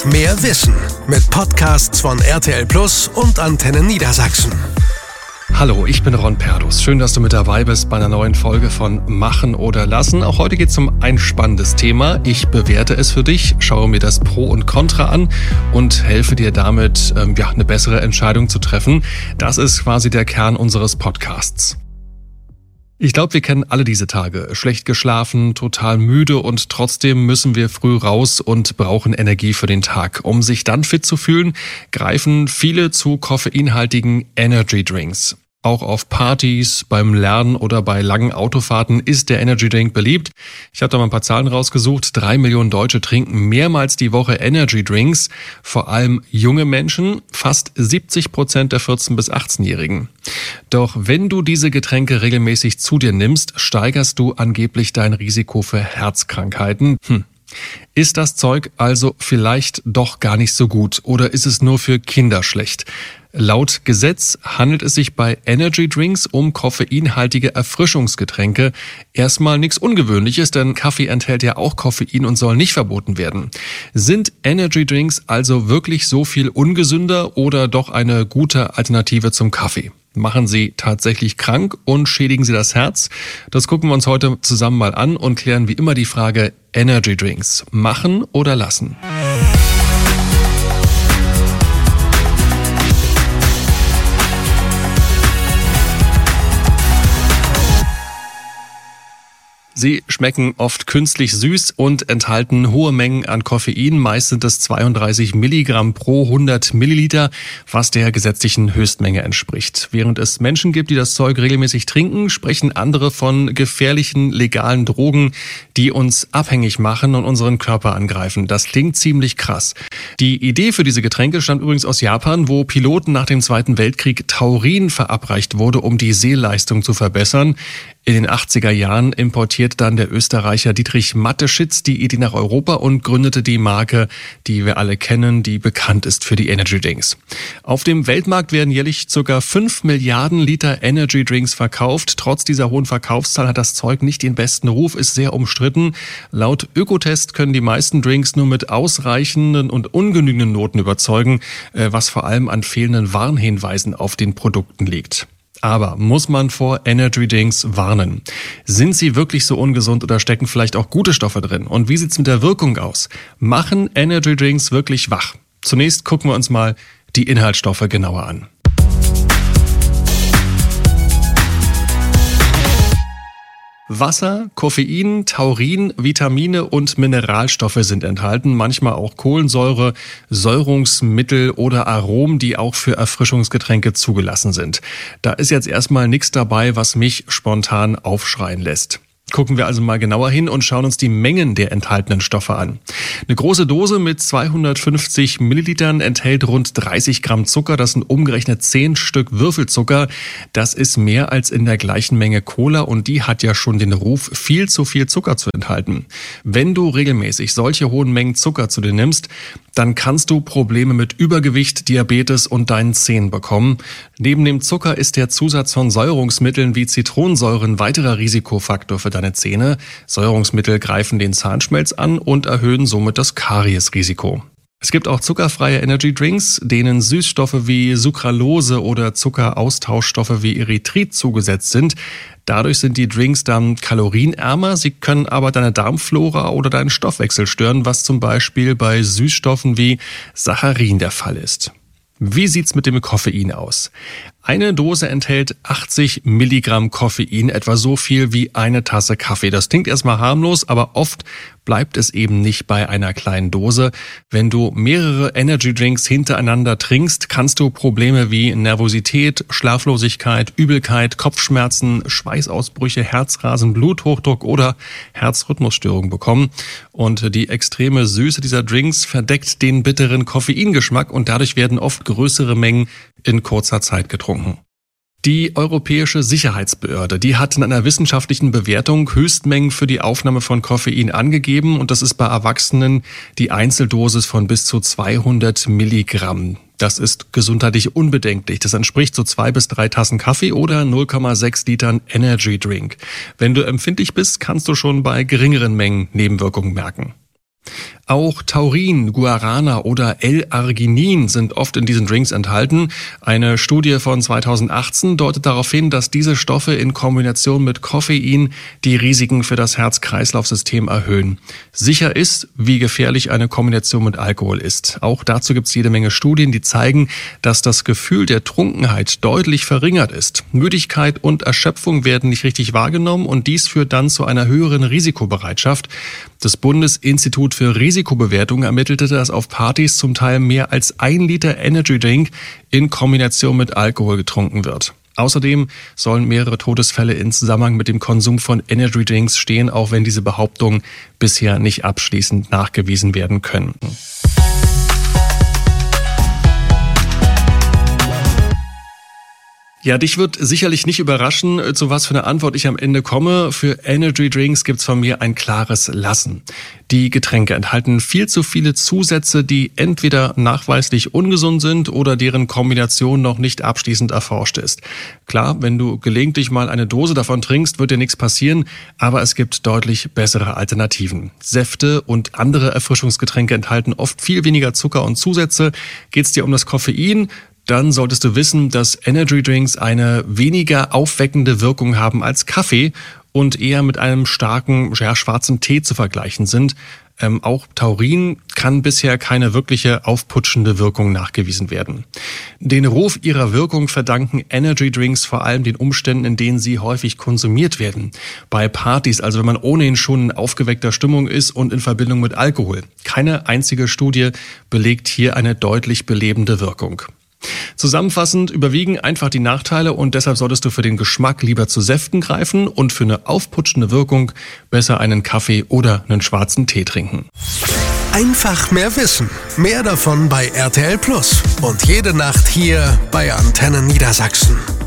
Mehr Wissen mit Podcasts von RTL Plus und Antenne Niedersachsen. Hallo, ich bin Ron Perdus. Schön, dass du mit dabei bist bei einer neuen Folge von Machen oder Lassen. Auch heute geht es um ein spannendes Thema. Ich bewerte es für dich, schaue mir das Pro und Contra an und helfe dir damit, eine bessere Entscheidung zu treffen. Das ist quasi der Kern unseres Podcasts. Ich glaube, wir kennen alle diese Tage. Schlecht geschlafen, total müde und trotzdem müssen wir früh raus und brauchen Energie für den Tag. Um sich dann fit zu fühlen, greifen viele zu koffeinhaltigen Energy Drinks. Auch auf Partys, beim Lernen oder bei langen Autofahrten ist der Energy Drink beliebt. Ich habe da mal ein paar Zahlen rausgesucht. 3 Millionen Deutsche trinken mehrmals die Woche Energy Drinks. Vor allem junge Menschen, fast 70% der 14- bis 18-Jährigen. Doch wenn du diese Getränke regelmäßig zu dir nimmst, steigerst du angeblich dein Risiko für Herzkrankheiten. Ist das Zeug also vielleicht doch gar nicht so gut oder ist es nur für Kinder schlecht? Laut Gesetz handelt es sich bei Energy Drinks um koffeinhaltige Erfrischungsgetränke. Erstmal nichts Ungewöhnliches, denn Kaffee enthält ja auch Koffein und soll nicht verboten werden. Sind Energy Drinks also wirklich so viel ungesünder oder doch eine gute Alternative zum Kaffee? Machen sie tatsächlich krank und schädigen sie das Herz? Das gucken wir uns heute zusammen mal an und klären wie immer die Frage: Energy Drinks, machen oder lassen? Sie schmecken oft künstlich süß und enthalten hohe Mengen an Koffein. Meist sind es 32 Milligramm pro 100 Milliliter, was der gesetzlichen Höchstmenge entspricht. Während es Menschen gibt, die das Zeug regelmäßig trinken, sprechen andere von gefährlichen, legalen Drogen, die uns abhängig machen und unseren Körper angreifen. Das klingt ziemlich krass. Die Idee für diese Getränke stammt übrigens aus Japan, wo Piloten nach dem Zweiten Weltkrieg Taurin verabreicht wurde, um die Sehleistung zu verbessern. In den 80er Jahren importiert dann der Österreicher Dietrich Mateschitz die Idee nach Europa und gründete die Marke, die wir alle kennen, die bekannt ist für die Energy Drinks. Auf dem Weltmarkt werden jährlich ca. 5 Milliarden Liter Energy Drinks verkauft. Trotz dieser hohen Verkaufszahl hat das Zeug nicht den besten Ruf, ist sehr umstritten. Laut Ökotest können die meisten Drinks nur mit ausreichenden und ungenügenden Noten überzeugen, was vor allem an fehlenden Warnhinweisen auf den Produkten liegt. Aber muss man vor Energy Drinks warnen? Sind sie wirklich so ungesund oder stecken vielleicht auch gute Stoffe drin? Und wie sieht's mit der Wirkung aus? Machen Energy Drinks wirklich wach? Zunächst gucken wir uns mal die Inhaltsstoffe genauer an. Wasser, Koffein, Taurin, Vitamine und Mineralstoffe sind enthalten, manchmal auch Kohlensäure, Säurungsmittel oder Aromen, die auch für Erfrischungsgetränke zugelassen sind. Da ist jetzt erstmal nichts dabei, was mich spontan aufschreien lässt. Gucken wir also mal genauer hin und schauen uns die Mengen der enthaltenen Stoffe an. Eine große Dose mit 250 Millilitern enthält rund 30 Gramm Zucker. Das sind umgerechnet 10 Stück Würfelzucker. Das ist mehr als in der gleichen Menge Cola und die hat ja schon den Ruf, viel zu viel Zucker zu enthalten. Wenn du regelmäßig solche hohen Mengen Zucker zu dir nimmst, dann kannst du Probleme mit Übergewicht, Diabetes und deinen Zähnen bekommen. Neben dem Zucker ist der Zusatz von Säurungsmitteln wie Zitronensäure ein weiterer Risikofaktor für deine Zähne. Säurungsmittel greifen den Zahnschmelz an und erhöhen somit das Kariesrisiko. Es gibt auch zuckerfreie Energy Drinks, denen Süßstoffe wie Sucralose oder Zuckeraustauschstoffe wie Erythrit zugesetzt sind. Dadurch sind die Drinks dann kalorienärmer, sie können aber deine Darmflora oder deinen Stoffwechsel stören, was zum Beispiel bei Süßstoffen wie Saccharin der Fall ist. Wie sieht's mit dem Koffein aus? Eine Dose enthält 80 Milligramm Koffein, etwa so viel wie eine Tasse Kaffee. Das klingt erstmal harmlos, aber oft bleibt es eben nicht bei einer kleinen Dose. Wenn du mehrere Energy Drinks hintereinander trinkst, kannst du Probleme wie Nervosität, Schlaflosigkeit, Übelkeit, Kopfschmerzen, Schweißausbrüche, Herzrasen, Bluthochdruck oder Herzrhythmusstörungen bekommen. Und die extreme Süße dieser Drinks verdeckt den bitteren Koffeingeschmack und dadurch werden oft größere Mengen in kurzer Zeit getrunken. Die Europäische Sicherheitsbehörde, die hat in einer wissenschaftlichen Bewertung Höchstmengen für die Aufnahme von Koffein angegeben und das ist bei Erwachsenen die Einzeldosis von bis zu 200 Milligramm. Das ist gesundheitlich unbedenklich. Das entspricht so 2 bis 3 Tassen Kaffee oder 0,6 Litern Energy Drink. Wenn du empfindlich bist, kannst du schon bei geringeren Mengen Nebenwirkungen merken. Auch Taurin, Guarana oder L-Arginin sind oft in diesen Drinks enthalten. Eine Studie von 2018 deutet darauf hin, dass diese Stoffe in Kombination mit Koffein die Risiken für das Herz-Kreislauf-System erhöhen. Sicher ist, wie gefährlich eine Kombination mit Alkohol ist. Auch dazu gibt es jede Menge Studien, die zeigen, dass das Gefühl der Trunkenheit deutlich verringert ist. Müdigkeit und Erschöpfung werden nicht richtig wahrgenommen und dies führt dann zu einer höheren Risikobereitschaft. Das Bundesinstitut für Risikobewertung ermittelte, dass auf Partys zum Teil mehr als 1 Liter Energy Drink in Kombination mit Alkohol getrunken wird. Außerdem sollen mehrere Todesfälle in Zusammenhang mit dem Konsum von Energy Drinks stehen, auch wenn diese Behauptungen bisher nicht abschließend nachgewiesen werden können. Ja, dich wird sicherlich nicht überraschen, zu was für eine Antwort ich am Ende komme. Für Energy Drinks gibt's von mir ein klares Lassen. Die Getränke enthalten viel zu viele Zusätze, die entweder nachweislich ungesund sind oder deren Kombination noch nicht abschließend erforscht ist. Klar, wenn du gelegentlich mal eine Dose davon trinkst, wird dir nichts passieren, aber es gibt deutlich bessere Alternativen. Säfte und andere Erfrischungsgetränke enthalten oft viel weniger Zucker und Zusätze. Geht's dir um das Koffein? Dann solltest du wissen, dass Energy Drinks eine weniger aufweckende Wirkung haben als Kaffee und eher mit einem starken, schwarzen Tee zu vergleichen sind. Auch Taurin kann bisher keine wirkliche aufputschende Wirkung nachgewiesen werden. Den Ruf ihrer Wirkung verdanken Energy Drinks vor allem den Umständen, in denen sie häufig konsumiert werden. Bei Partys, also wenn man ohnehin schon in aufgeweckter Stimmung ist und in Verbindung mit Alkohol. Keine einzige Studie belegt hier eine deutlich belebende Wirkung. Zusammenfassend überwiegen einfach die Nachteile und deshalb solltest du für den Geschmack lieber zu Säften greifen und für eine aufputschende Wirkung besser einen Kaffee oder einen schwarzen Tee trinken. Einfach mehr Wissen. Mehr davon bei RTL Plus. Und jede Nacht hier bei Antenne Niedersachsen.